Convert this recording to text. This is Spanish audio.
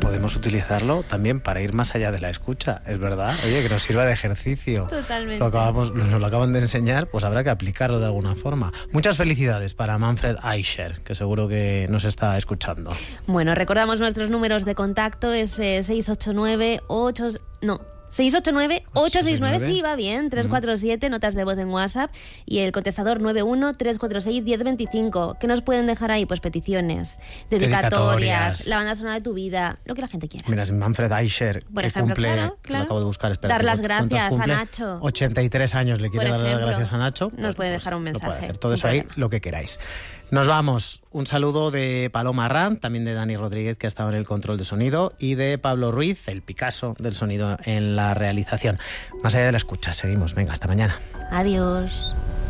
podemos utilizarlo también para ir más allá de la escucha, es verdad. Oye, que nos sirva de ejercicio. Totalmente. Nos lo acaban de enseñar, pues habrá que aplicarlo de alguna forma. Muchas felicidades para Manfred Eicher, que seguro que nos está escuchando. Bueno, recordamos nuestros números de contacto, es 689-869, sí, va bien, 347, notas de voz en WhatsApp, y el contestador 91-346-1025. ¿Qué nos pueden dejar ahí? Pues peticiones, dedicatorias, la banda sonora de tu vida, lo que la gente quiera. Mira, es Manfred Eicher, por que ejemplo, cumple, claro. que lo acabo de buscar, espera, dar las gracias a Nacho. 83 años, le quiere dar las gracias a Nacho. Nos puede dejar un mensaje. Lo puede hacer. Todo eso ahí, lo que queráis. Nos vamos. Un saludo de Paloma Arranz, también de Dani Rodríguez, que ha estado en el control de sonido, y de Pablo Ruiz, el Picasso del sonido en la realización. Más allá de la escucha, seguimos. Venga, hasta mañana. Adiós.